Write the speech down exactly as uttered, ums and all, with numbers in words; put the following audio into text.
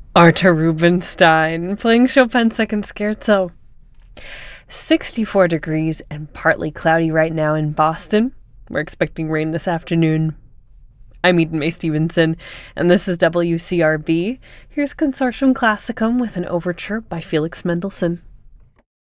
Artur Rubinstein playing Chopin's Second Scherzo. sixty-four degrees and partly cloudy right now in Boston. We're expecting rain this afternoon. I'm Eden May Stevenson, and this is W C R B. Here's Consortium Classicum with an overture by Felix Mendelssohn.